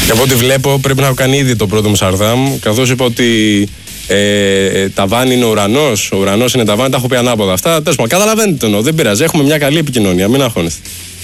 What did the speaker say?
Και από ό,τι βλέπω πρέπει να έχω κάνει ήδη το πρώτο μου Σαρδάμ, καθώς είπα ότι ταβάνι είναι ο ουρανός είναι ταβάνι, τα έχω πει ανάποδα. Αυτά, τέλος πάντων, καταλαβαίνετε το εννοώ, δεν πειράζει, έχουμε μια καλή επικοινωνία, μην αγχώνεστε.